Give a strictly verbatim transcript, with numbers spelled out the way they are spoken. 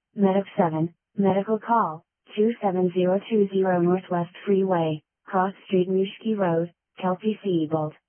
Medic seven, medical call, two seven zero two zero Northwest Freeway, Cross Street Rushki Road, Kelsey Siebold.